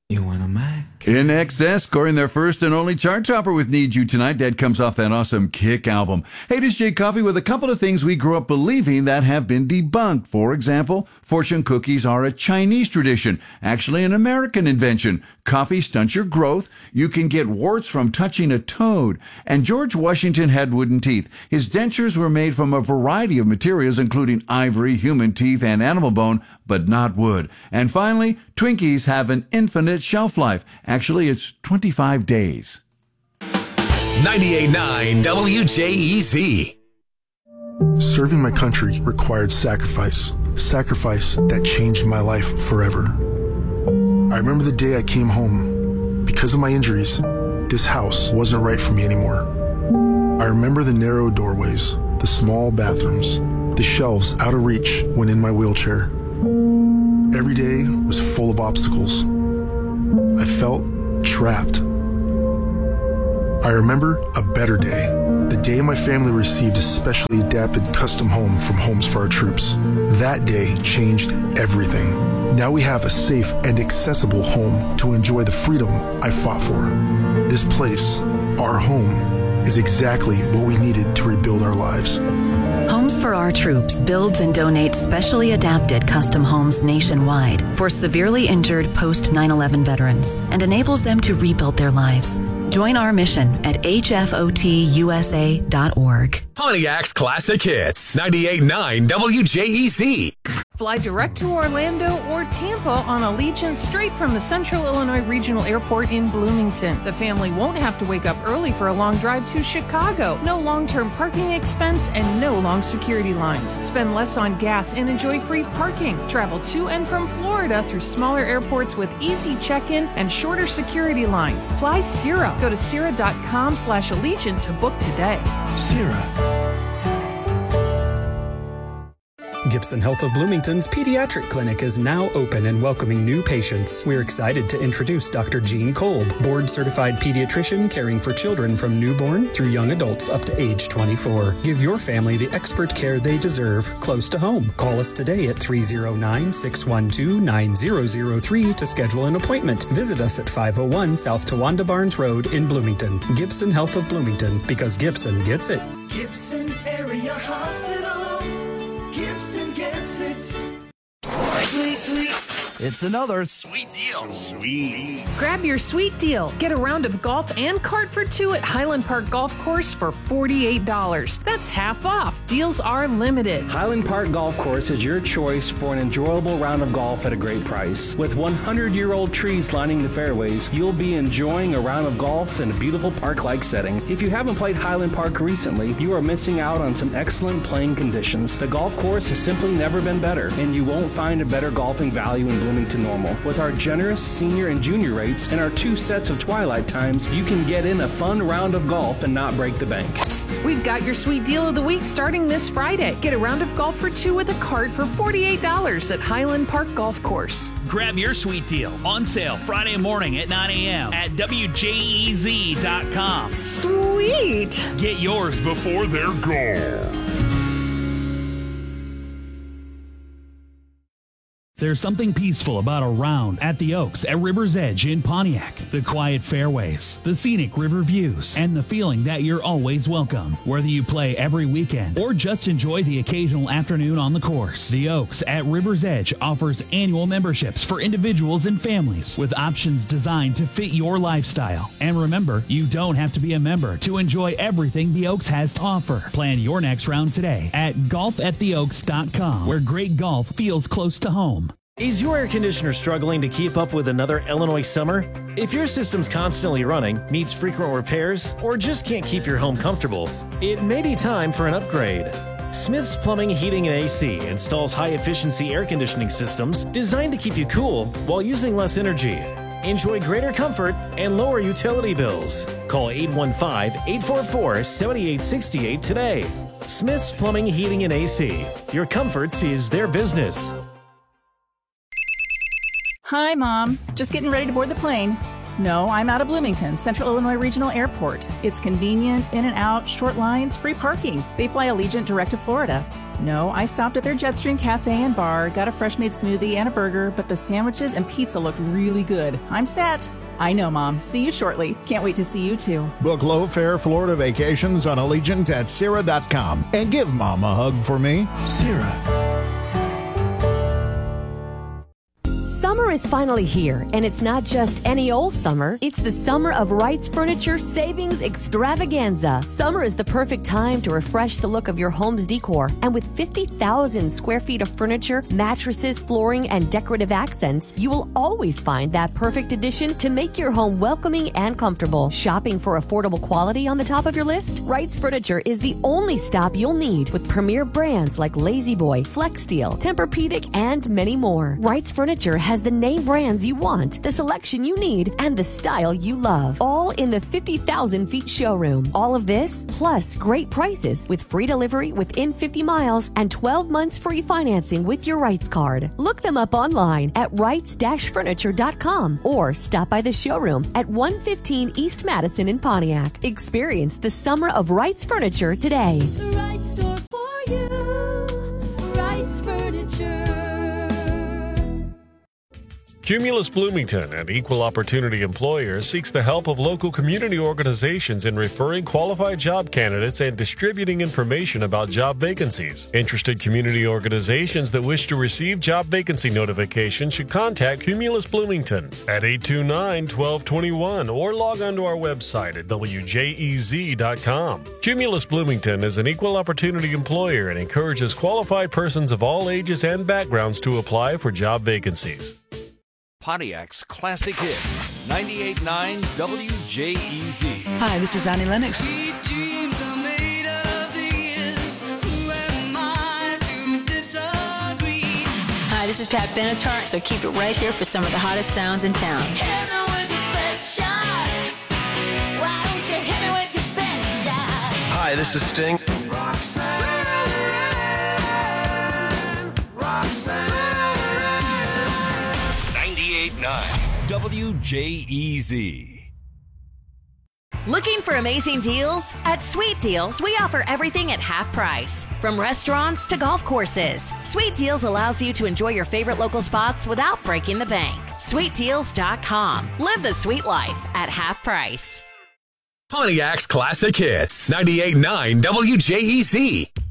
You want a Mac? In Excess, scoring their first and only chart topper with Need You Tonight. That comes off that awesome Kick album. Hey, this is Jay Coffee with a couple of things we grew up believing that have been debunked. For example, fortune cookies are a Chinese tradition, actually an American invention. Coffee stunts your growth. You can get warts from touching a toad. And George Washington had wooden teeth. His dentures were made from a variety of materials, including ivory, human teeth, and animal bone, but not wood. And finally, Twinkies have an infinite shelf life. Actually, it's 25 days. 98.9 WJEZ. Serving my country required sacrifice. Sacrifice that changed my life forever. I remember the day I came home. Because of my injuries, this house wasn't right for me anymore. I remember the narrow doorways, the small bathrooms, the shelves out of reach when in my wheelchair. Every day was full of obstacles. I felt trapped. I remember a better day. The day my family received a specially adapted custom home from Homes for Our Troops. That day changed everything. Now we have a safe and accessible home to enjoy the freedom I fought for. This place, our home, is exactly what we needed to rebuild our lives. Homes for Our Troops builds and donates specially adapted custom homes nationwide for severely injured post 9/11 veterans and enables them to rebuild their lives. Join our mission at hfotusa.org. Pontiac's Classic Hits. 98.9 WJEZ. Fly direct to Orlando or Tampa on Allegiant straight from the Central Illinois Regional Airport in Bloomington. The family won't have to wake up early for a long drive to Chicago. No long-term parking expense and no long security lines. Spend less on gas and enjoy free parking. Travel to and from Florida through smaller airports with easy check-in and shorter security lines. Fly Cira. Go to Cira.com/Allegiant to book today. Cira. Gibson Health of Bloomington's Pediatric Clinic is now open and welcoming new patients. We're excited to introduce Dr. Jean Kolb, board-certified pediatrician caring for children from newborn through young adults up to age 24. Give your family the expert care they deserve close to home. Call us today at 309-612-9003 to schedule an appointment. Visit us at 501 South Tawanda Barnes Road in Bloomington. Gibson Health of Bloomington, because Gibson gets it. Gibson Area Hospital. Gibson gets it. Sweet, sweet. It's another sweet deal. Sweet. Grab your sweet deal. Get a round of golf and cart for two at Highland Park Golf Course for $48. That's half off. Deals are limited. Highland Park Golf Course is your choice for an enjoyable round of golf at a great price. With 100-year-old trees lining the fairways, you'll be enjoying a round of golf in a beautiful park-like setting. If you haven't played Highland Park recently, you are missing out on some excellent playing conditions. The golf course has simply never been better, and you won't find a better golfing value in Bloomington Normal. With our generous senior and junior rates and our 2 sets of twilight times, you can get in a fun round of golf and not break the bank. We've got your sweet deal of the week starting this Friday. Get a round of golf for two with a cart for $48 at Highland Park Golf Course. Grab your sweet deal on sale Friday morning at 9 a.m. at WJEZ.com. Sweet! Get yours before they're gone. There's something peaceful about a round at the Oaks at River's Edge in Pontiac. The quiet fairways, the scenic river views, and the feeling that you're always welcome. Whether you play every weekend or just enjoy the occasional afternoon on the course, the Oaks at River's Edge offers annual memberships for individuals and families with options designed to fit your lifestyle. And remember, you don't have to be a member to enjoy everything the Oaks has to offer. Plan your next round today at golfattheoaks.com, where great golf feels close to home. Is your air conditioner struggling to keep up with another Illinois summer? If your system's constantly running, needs frequent repairs, or just can't keep your home comfortable, it may be time for an upgrade. Smith's Plumbing, Heating, and AC installs high-efficiency air conditioning systems designed to keep you cool while using less energy. Enjoy greater comfort and lower utility bills. Call 815-844-7868 today. Smith's Plumbing, Heating, and AC. Your comfort is their business. Hi, Mom. Just getting ready to board the plane. No, I'm out of Bloomington, Central Illinois Regional Airport. It's convenient, in and out, short lines, free parking. They fly Allegiant direct to Florida. No, I stopped at their Jetstream Cafe and Bar, got a fresh-made smoothie and a burger, but the sandwiches and pizza looked really good. I'm set. I know, Mom. See you shortly. Can't wait to see you, too. Book low-fare Florida vacations on Allegiant at Cirra.com and give Mom a hug for me. Cirra. Summer is finally here, and it's not just any old summer. It's the summer of Wright's Furniture Savings Extravaganza. Summer is the perfect time to refresh the look of your home's decor. And with 50,000 square feet of furniture, mattresses, flooring, and decorative accents, you will always find that perfect addition to make your home welcoming and comfortable. Shopping for affordable quality on the top of your list? Wright's Furniture is the only stop you'll need with premier brands like Lazy Boy, Flexsteel, Tempur-Pedic, and many more. Wright's Furniture has the name brands you want, the selection you need, and the style you love. All in the 50,000 feet showroom. All of this, plus great prices with free delivery within 50 miles and 12 months free financing with your Wrights card. Look them up online at wrights-furniture.com or stop by the showroom at 115 East Madison in Pontiac. Experience the summer of Wrights Furniture today. The right store for you. Wright's Furniture. Cumulus Bloomington, an equal opportunity employer, seeks the help of local community organizations in referring qualified job candidates and distributing information about job vacancies. Interested community organizations that wish to receive job vacancy notifications should contact Cumulus Bloomington at 829-1221 or log on to our website at wjez.com. Cumulus Bloomington is an equal opportunity employer and encourages qualified persons of all ages and backgrounds to apply for job vacancies. Pontiac's Classic Hits, 98.9 WJEZ. Hi, this is Annie Lennox. Sweet dreams are made of these. Who am I to disagree? Hi, this is Pat Benatar, so keep it right here for some of the hottest sounds in town. Hit me with your best shot. Why don't you hit me with your best shot? Hi, this is Sting. Roxanne, Roxanne. 98.9 WJEZ. Looking for amazing deals? At Sweet Deals, we offer everything at half price. From restaurants to golf courses, Sweet Deals allows you to enjoy your favorite local spots without breaking the bank. SweetDeals.com. Live the sweet life at half price. Pontiac's Classic Hits, 98.9 WJEZ.